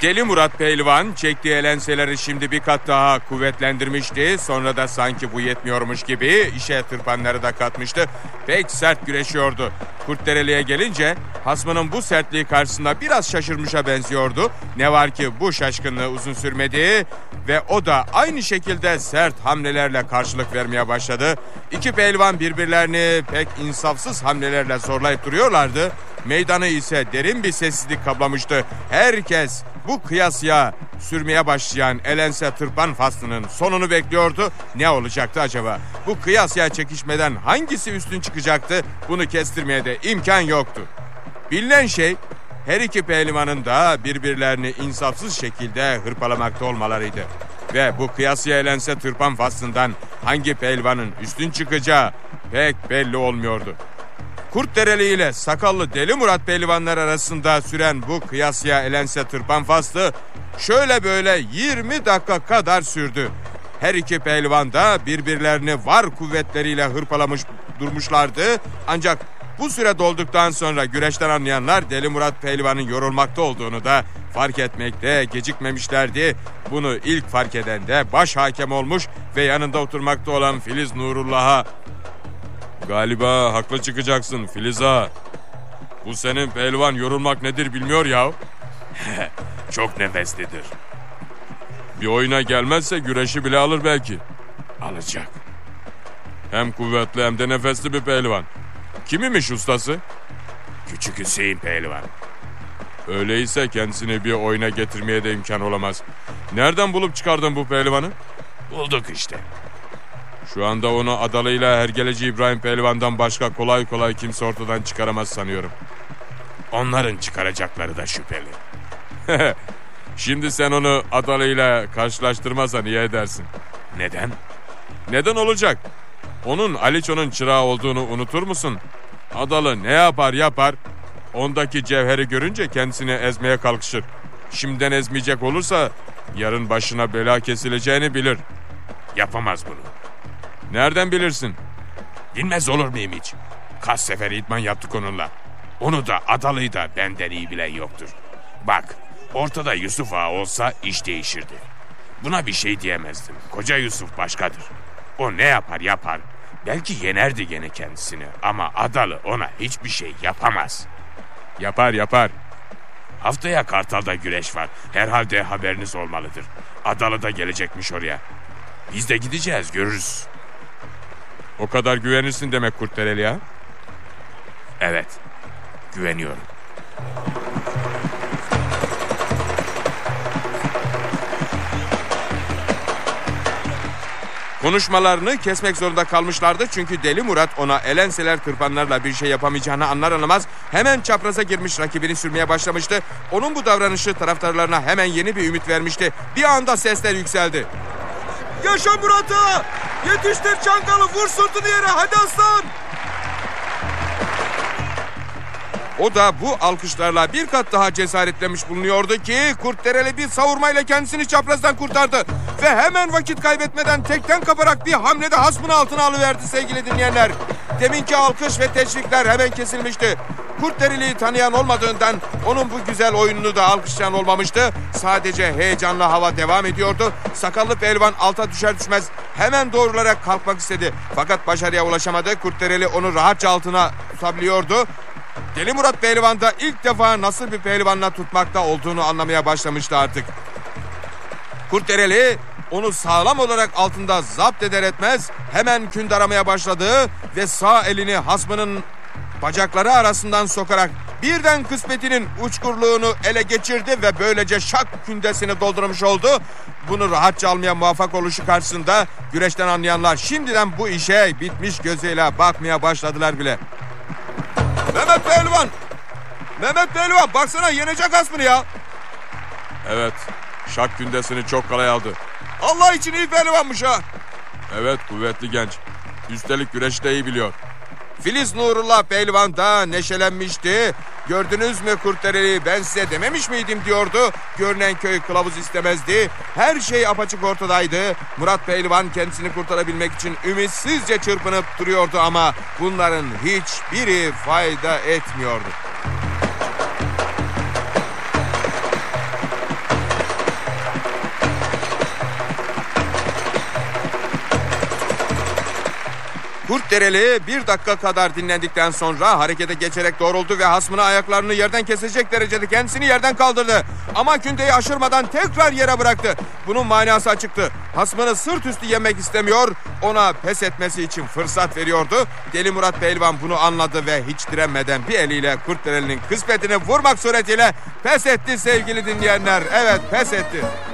Deli Murat Pehlivan çektiği elenseleri şimdi bir kat daha kuvvetlendirmişti. Sonra da sanki bu yetmiyormuş gibi işe tırpanları da katmıştı. Pek sert güreşiyordu. Kurtdereli'ye gelince hasmının bu sertliği karşısında biraz şaşırmışa benziyordu. Ne var ki bu şaşkınlığı uzun sürmedi ve o da aynı şekilde sert hamlelerle karşılık vermeye başladı. İki pehlivan birbirlerini pek insafsız hamlelerle zorlayıp duruyorlardı. Meydanı ise derin bir sessizlik kaplamıştı. Herkes bu kıyasya sürmeye başlayan elense tırpan faslının sonunu bekliyordu. Ne olacaktı acaba? Bu kıyasya çekişmeden hangisi üstün çıkacaktı? Bunu kestirmeye de imkan yoktu. Bilinen şey her iki pehlivanın da birbirlerini insafsız şekilde hırpalamakta olmalarıydı. Ve bu kıyasya elense tırpan faslından hangi pehlivanın üstün çıkacağı pek belli olmuyordu. Kurtdereli ile sakallı Deli Murat pehlivanlar arasında süren bu kıyasya elense tırpan faslı şöyle böyle 20 dakika kadar sürdü. Her iki pehlivan da birbirlerini var kuvvetleriyle hırpalamış durmuşlardı. Ancak bu süre dolduktan sonra güreşten anlayanlar Deli Murat pehlivanın yorulmakta olduğunu da fark etmekte gecikmemişlerdi. Bunu ilk fark eden de baş hakem olmuş ve yanında oturmakta olan Filiz Nurullah'a "Galiba haklı çıkacaksın Filiz ağa. Bu senin pehlivan yorulmak nedir bilmiyor ya." Çok nefeslidir. "Bir oyuna gelmezse güreşi bile alır belki." Alacak. "Hem kuvvetli hem de nefesli bir pehlivan. Kim imiş ustası?" Küçük Hüseyin pehlivan. "Öyleyse kendisini bir oyuna getirmeye de imkan olamaz. Nereden bulup çıkardın bu pehlivanı?" Bulduk işte. "Şu anda onu adalıyla hergeleci İbrahim pehlivandan başka kolay kolay kimse ortadan çıkaramaz sanıyorum." Onların çıkaracakları da şüpheli. "Şimdi sen onu adalıyla karşılaştırmazsan iyi edersin." Neden? "Neden olacak? Onun Aliço'nun çırağı olduğunu unutur musun? Adalı ne yapar yapar, ondaki cevheri görünce kendisini ezmeye kalkışır. Şimdiden ezmeyecek olursa yarın başına bela kesileceğini bilir." Yapamaz bunu. "Nereden bilirsin?" Bilmez olur muyum hiç? Kaç sefer idman yaptık onunla. Onu da Adalı'yı da benden iyi bilen yoktur. Bak, ortada Yusuf Ağa olsa iş değişirdi. Buna bir şey diyemezdim. Koca Yusuf başkadır. O ne yapar yapar. Belki yenerdi gene kendisini ama Adalı ona hiçbir şey yapamaz. "Yapar yapar." Haftaya Kartal'da güreş var. Herhalde haberiniz olmalıdır. Adalı da gelecekmiş oraya. Biz de gideceğiz, görürüz. "O kadar güvenirsin demek Kurtdereli ha?" Evet, güveniyorum. Konuşmalarını kesmek zorunda kalmışlardı çünkü Deli Murat ona elenseler tırpanlarla bir şey yapamayacağını anlar anlamaz hemen çapraza girmiş rakibini sürmeye başlamıştı. Onun bu davranışı taraftarlarına hemen yeni bir ümit vermişti. Bir anda sesler yükseldi. "Yaşa Murat'a! Yetiştir Çankalı, vur sırtını yere, hadi aslan!" O da bu alkışlarla bir kat daha cesaretlemiş bulunuyordu ki Kurtdereli bir savurmayla kendisini çaprazdan kurtardı. Ve hemen vakit kaybetmeden tekten kaparak bir hamlede hasmını altına alıverdi sevgili dinleyenler. Deminki alkış ve teşvikler hemen kesilmişti. Kurtdereli'yi tanıyan olmadığından onun bu güzel oyununu da alkışlayan olmamıştı. Sadece heyecanlı hava devam ediyordu. Sakallı pehlivan alta düşer düşmez hemen doğrularak kalkmak istedi. Fakat başarıya ulaşamadı. Kurtdereli onu rahatça altına tutabiliyordu. Deli Murat pehlivan da ilk defa nasıl bir pehlivanla tutmakta olduğunu anlamaya başlamıştı artık. Kurtdereli onu sağlam olarak altında zapt eder etmez hemen künd aramaya başladı ve sağ elini hasmının bacakları arasından sokarak birden kısmetinin uçkurluğunu ele geçirdi ve böylece şak kündesini doldurmuş oldu. Bunu rahatça almaya muvaffak oluşu karşısında güreşten anlayanlar şimdiden bu işe bitmiş gözüyle bakmaya başladılar bile. "Mehmet Pehlivan! Mehmet Pehlivan, baksana yenecek hasmını ya!" "Evet, şak kündesini çok kolay aldı." "Allah için iyi pehlivanmış ha!" "Evet, kuvvetli genç. Üstelik güreşi de iyi biliyor." Filiz Nurullah pehlivan da neşelenmişti. "Gördünüz mü Kurtdereli, ben size dememiş miydim?" diyordu. Görünen köy kılavuz istemezdi. Her şey apaçık ortadaydı. Murat pehlivan kendisini kurtarabilmek için ümitsizce çırpınıp duruyordu ama bunların hiçbiri fayda etmiyordu. Kurtdereli bir dakika kadar dinlendikten sonra harekete geçerek doğruldu ve hasmına ayaklarını yerden kesecek derecede kendisini yerden kaldırdı. Ama künteyi aşırmadan tekrar yere bıraktı. Bunun manası açıktı. Hasmını sırt üstü yemek istemiyor, ona pes etmesi için fırsat veriyordu. Deli Murat Pehlivan bunu anladı ve hiç direnmeden bir eliyle Kurtdereli'nin kısmetini vurmak suretiyle pes etti sevgili dinleyenler. Evet, pes etti.